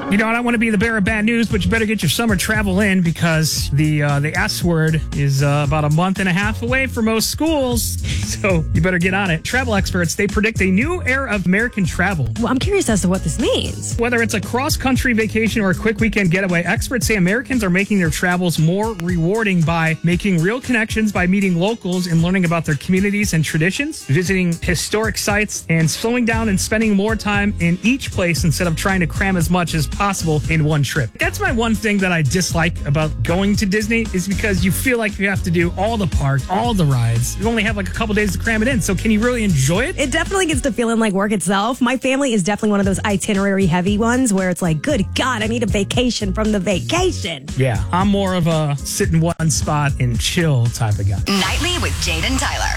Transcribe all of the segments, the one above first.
You know, I don't want to be the bearer of bad news, but you better get your summer travel in because the S word is about a month and a half away for most schools. So you better get on it. Travel experts, they predict a new era of American travel. Well, I'm curious as to what this means. Whether it's a cross-country vacation or a quick weekend getaway, experts say Americans are making their travels more rewarding by making real connections, by meeting locals and learning about their communities and traditions, visiting historic sites, and slowing down and spending more time in each place instead of trying to cram as much as possible in one trip. That's my one thing that I dislike about going to Disney is because you feel like you have to do all the parks, all the rides. You only have like a couple days to cram it in. So can you really enjoy it? It definitely gets to feeling like work itself. My family is definitely one of those itinerary heavy ones where it's like, good God, I need a vacation from the vacation. Yeah, I'm more of a sit in one spot and chill type of guy. Nightly with Jade and Tyler.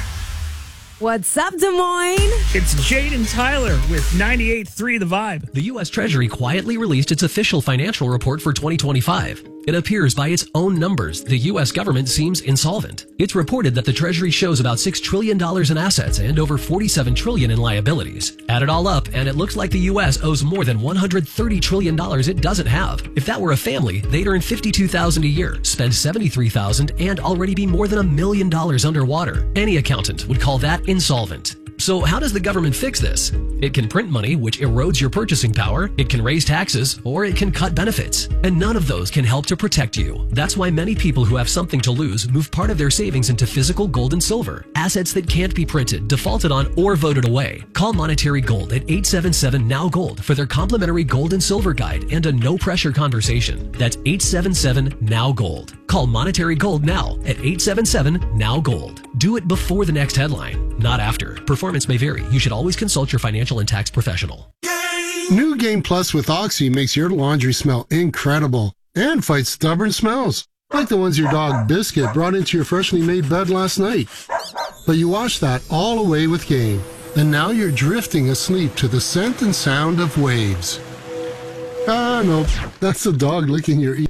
What's up, Des Moines? It's Jade and Tyler with 98.3 The Vibe. The U.S. Treasury quietly released its official financial report for 2025. It appears by its own numbers, the U.S. government seems insolvent. It's reported that the Treasury shows about $6 trillion in assets and over $47 trillion in liabilities. Add it all up, and it looks like the U.S. owes more than $130 trillion it doesn't have. If that were a family, they'd earn $52,000 a year, spend $73,000, and already be more than $1 million underwater. Any accountant would call that insolvent. So how does the government fix this? It can print money, which erodes your purchasing power, it can raise taxes, or it can cut benefits. And none of those can help to protect you. That's why many people who have something to lose move part of their savings into physical gold and silver, assets that can't be printed, defaulted on, or voted away. Call Monetary Gold at 877-NOW-GOLD for their complimentary gold and silver guide and a no-pressure conversation. That's 877-NOW-GOLD. Call Monetary Gold now at 877-NOW-GOLD. Do it before the next headline, not after. Performance may vary. You should always consult your financial and tax professional. New Game Plus with Oxy makes your laundry smell incredible and fights stubborn smells, like the ones your dog Biscuit brought into your freshly made bed last night. But you washed that all away with Game, and now you're drifting asleep to the scent and sound of waves. Ah, no, that's the dog licking your ear.